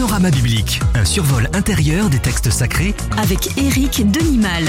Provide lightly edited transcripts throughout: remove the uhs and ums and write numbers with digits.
Panorama biblique, un survol intérieur des textes sacrés avec Éric Denimal.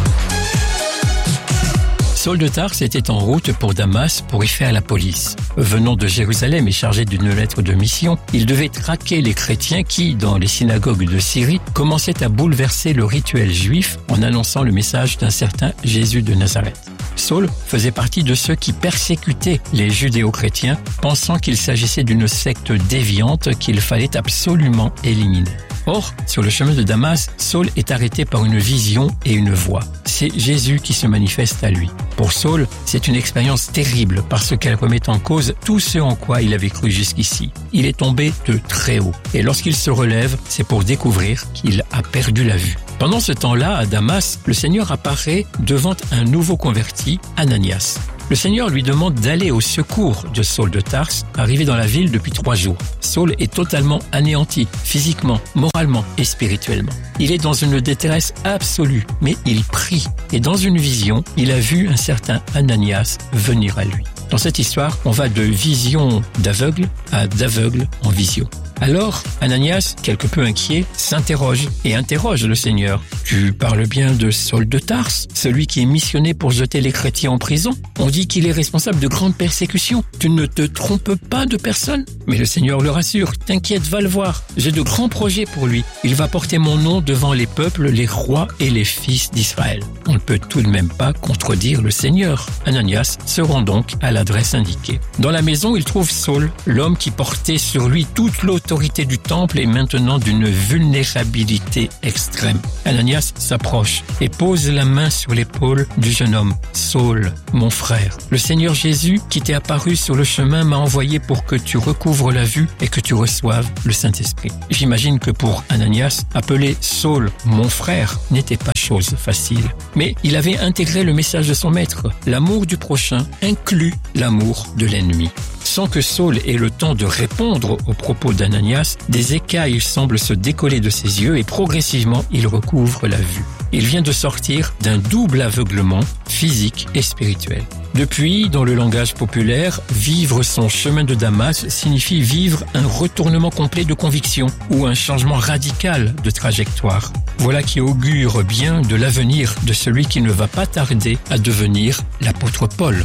Saul de Tarse était en route pour Damas pour y faire la police. Venant de Jérusalem et chargé d'une lettre de mission, il devait traquer les chrétiens qui, dans les synagogues de Syrie, commençaient à bouleverser le rituel juif en annonçant le message d'un certain Jésus de Nazareth. Saul faisait partie de ceux qui persécutaient les judéo-chrétiens, pensant qu'il s'agissait d'une secte déviante qu'il fallait absolument éliminer. Or, sur le chemin de Damas, Saul est arrêté par une vision et une voix. C'est Jésus qui se manifeste à lui. Pour Saul, c'est une expérience terrible parce qu'elle remet en cause tout ce en quoi il avait cru jusqu'ici. Il est tombé de très haut et lorsqu'il se relève, c'est pour découvrir qu'il a perdu la vue. Pendant ce temps-là, à Damas, le Seigneur apparaît devant un nouveau converti, Ananias. Le Seigneur lui demande d'aller au secours de Saul de Tarse, arrivé dans la ville depuis 3 jours. Saul est totalement anéanti, physiquement, moralement et spirituellement. Il est dans une détresse absolue, mais il prie. Et dans une vision, il a vu un certain Ananias venir à lui. Dans cette histoire, on va de vision d'aveugle à d'aveugle en vision. Alors, Ananias, quelque peu inquiet, s'interroge et interroge le Seigneur. « Tu parles bien de Saul de Tarse, celui qui est missionné pour jeter les chrétiens en prison? On dit qu'il est responsable de grandes persécutions. Tu ne te trompes pas de personne ?» Mais le Seigneur le rassure. « T'inquiète, va le voir. J'ai de grands projets pour lui. Il va porter mon nom devant les peuples, les rois et les fils d'Israël. » On ne peut tout de même pas contredire le Seigneur. Ananias se rend donc à l'adresse indiquée. Dans la maison, il trouve Saul, l'homme qui portait sur lui toute l'autorité du temple est maintenant d'une vulnérabilité extrême. Ananias s'approche et pose la main sur l'épaule du jeune homme. « Saul, mon frère, le Seigneur Jésus qui t'est apparu sur le chemin m'a envoyé pour que tu recouvres la vue et que tu reçoives le Saint-Esprit. » J'imagine que pour Ananias, appeler Saul « mon frère » n'était pas chose facile. Mais il avait intégré le message de son maître. L'amour du prochain inclut l'amour de l'ennemi. Sans que Saul ait le temps de répondre aux propos d'Ananias, des écailles semblent se décoller de ses yeux et progressivement, il recouvre la vue. Il vient de sortir d'un double aveuglement physique et spirituel. Depuis, dans le langage populaire, vivre son chemin de Damas signifie vivre un retournement complet de conviction ou un changement radical de trajectoire. Voilà qui augure bien de l'avenir de celui qui ne va pas tarder à devenir l'apôtre Paul.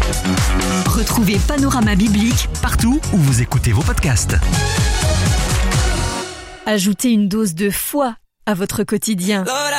Retrouvez Panorama biblique partout où vous écoutez vos podcasts. Ajoutez une dose de foi à votre quotidien.